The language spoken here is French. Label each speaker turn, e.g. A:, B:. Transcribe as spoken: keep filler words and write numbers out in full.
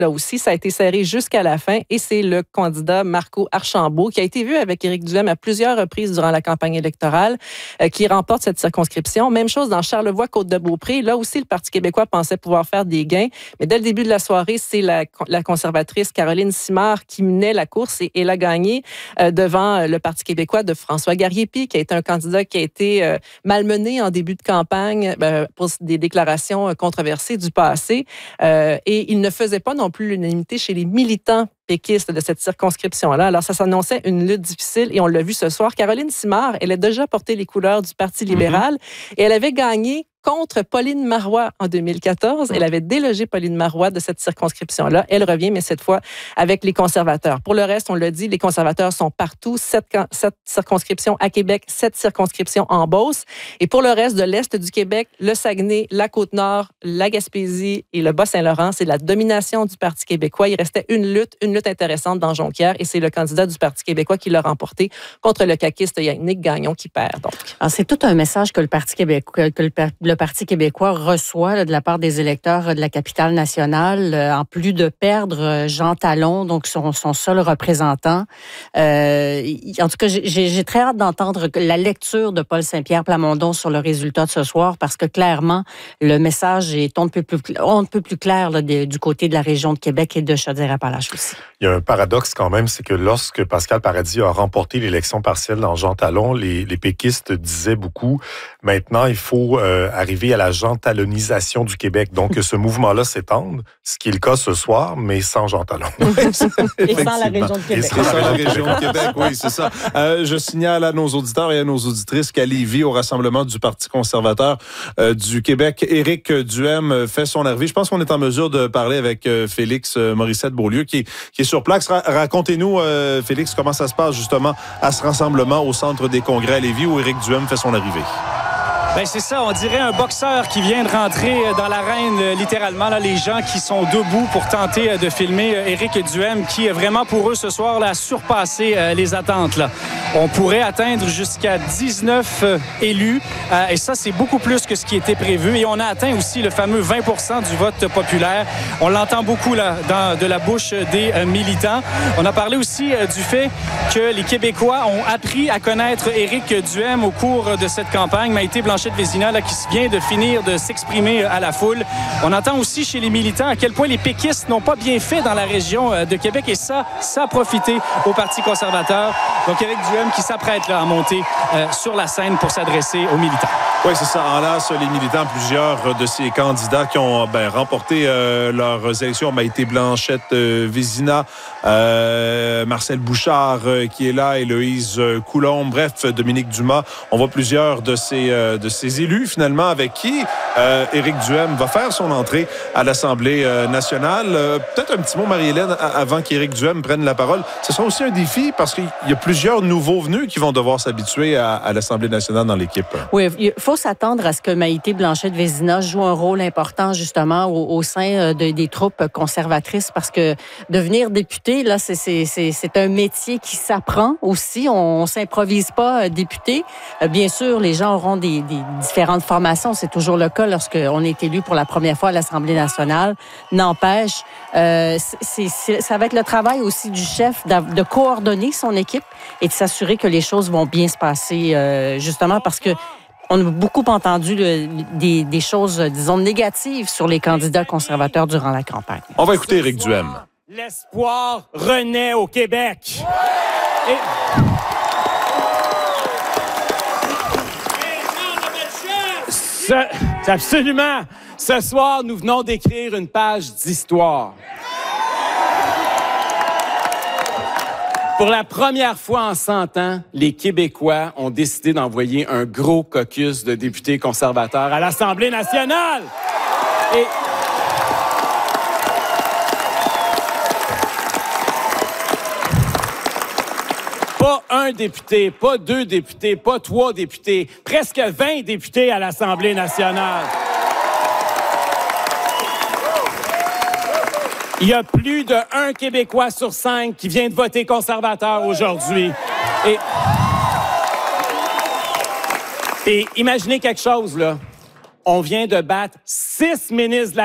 A: Là aussi, ça a été serré jusqu'à la fin et c'est le candidat Marco Archambault qui a été vu avec Éric Duhem à plusieurs reprises durant la campagne électorale euh, qui remporte cette circonscription. Même chose dans Charlevoix-Côte-de-Beaupré. Là aussi, le Parti québécois pensait pouvoir faire des gains. Mais dès le début de la soirée, c'est la, la conservatrice Caroline Simard qui menait la course et elle a gagné euh, devant le Parti québécois de François Gariépi, qui a été un candidat qui a été euh, malmené en début de campagne euh, pour des déclarations controversées du passé. Euh, et il ne faisait pas non plus l'unanimité chez les militants péquistes de cette circonscription-là. Alors, ça s'annonçait une lutte difficile et on l'a vu ce soir. Caroline Simard, elle a déjà porté les couleurs du Parti libéral mm-hmm. et elle avait gagné contre Pauline Marois en deux mille quatorze. Elle avait délogé Pauline Marois de cette circonscription-là. Elle revient, mais cette fois avec les conservateurs. Pour le reste, on l'a dit, les conservateurs sont partout. Sept, sept circonscriptions à Québec, sept circonscriptions en Beauce. Et pour le reste de l'Est du Québec, le Saguenay, la Côte-Nord, la Gaspésie et le Bas-Saint-Laurent, c'est la domination du Parti québécois. Il restait une lutte, une lutte intéressante dans Jonquière et c'est le candidat du Parti québécois qui l'a remporté contre le caquiste Yannick Gagnon qui perd. Donc.
B: Alors, c'est tout un message que le Parti québécois, que le, le Parti québécois reçoit là, de la part des électeurs de la capitale nationale, euh, en plus de perdre euh, Jean Talon, donc son, son seul représentant. Euh, en tout cas, j'ai, j'ai très hâte d'entendre la lecture de Paul Saint-Pierre Plamondon sur le résultat de ce soir, parce que clairement, le message est on ne peut plus, on ne peut plus clair là, de, du côté de la région de Québec et de Chaudière-Appalaches aussi.
C: Il y a un paradoxe quand même, c'est que lorsque Pascal Paradis a remporté l'élection partielle dans Jean Talon, les, les péquistes disaient beaucoup, maintenant, il faut euh, arriver à la Jean Talonisation du Québec. Donc, ce mouvement-là s'étende, ce qui est le cas ce soir, mais sans Jean Talon.
B: Et sans la région de Québec.
D: Et sans la région de Québec, oui, c'est ça. Euh, je signale à nos auditeurs et à nos auditrices qu'à Lévis, au rassemblement du Parti conservateur euh, du Québec, Éric Duhem fait son arrivée. Je pense qu'on est en mesure de parler avec euh, Félix Morissette-Beaulieu, qui, qui est sur place. Ra- racontez-nous, euh, Félix, comment ça se passe justement à ce rassemblement au Centre des congrès à Lévis où Éric Duhem fait son arrivée.
E: Ben c'est ça, on dirait un boxeur qui vient de rentrer dans l'arène, littéralement. Là, les gens qui sont debout pour tenter de filmer Éric Duhem, qui vraiment pour eux ce soir là, a surpassé euh, les attentes. Là. On pourrait atteindre jusqu'à dix-neuf euh, élus, euh, et ça c'est beaucoup plus que ce qui était prévu. Et on a atteint aussi le fameux vingt pour cent du vote populaire. On l'entend beaucoup là, dans, de la bouche des euh, militants. On a parlé aussi euh, du fait que les Québécois ont appris à connaître Éric Duhem au cours de cette campagne. Maïté Blanchette Vézina, là, qui vient de finir de s'exprimer à la foule. On entend aussi chez les militants à quel point les péquistes n'ont pas bien fait dans la région de Québec et ça, ça a profité au Parti conservateur. Donc, Éric Duhem qui s'apprête là, à monter euh, sur la scène pour s'adresser aux militants.
D: Oui, c'est ça. En lasse, les militants, plusieurs de ces candidats qui ont ben, remporté euh, leurs élections. Maïté Blanchette euh, Vézina, euh, Marcel Bouchard euh, qui est là, Héloïse euh, Coulombe, bref, Dominique Dumas. On voit plusieurs de ces, euh, de ces élus, finalement, avec qui euh, Éric Duhem va faire son entrée à l'Assemblée euh, nationale. Euh, peut-être un petit mot, Marie-Hélène, avant qu'Éric Duhem prenne la parole. Ce sera aussi un défi parce qu'il y a plusieurs nouveaux venus qui vont devoir s'habituer à, à l'Assemblée nationale dans l'équipe.
B: Oui, il faut s'attendre à ce que Maïté Blanchette-Vézina joue un rôle important, justement, au, au sein de, des troupes conservatrices, parce que devenir député, là, c'est, c'est, c'est, c'est un métier qui s'apprend aussi. On ne s'improvise pas député. Bien sûr, les gens auront des, des différentes formations. C'est toujours le cas lorsqu'on est élu pour la première fois à l'Assemblée nationale. N'empêche, euh, c'est, c'est, ça va être le travail aussi du chef de, de coordonner son équipe et de s'assurer que les choses vont bien se passer, euh, justement parce que on a beaucoup entendu le, des, des choses, disons, négatives sur les candidats conservateurs durant la campagne.
D: On va écouter Éric Duhem.
F: L'espoir renaît au Québec. Et... Ce, absolument. Ce soir, nous venons d'écrire une page d'histoire. Pour la première fois en cent ans, les Québécois ont décidé d'envoyer un gros caucus de députés conservateurs à l'Assemblée nationale. Et... Pas un député, pas deux députés, pas trois députés, presque vingt députés à l'Assemblée nationale. Il y a plus de un Québécois sur cinq qui vient de voter conservateur aujourd'hui. Et, et imaginez quelque chose, là. On vient de battre six ministres de la